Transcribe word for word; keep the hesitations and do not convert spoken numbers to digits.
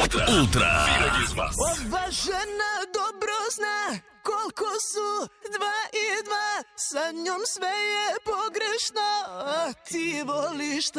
Ultra, ultra. Ova žena dobro zna koliko su dva i dva, sa njom sve je pogrešno, a ti voliš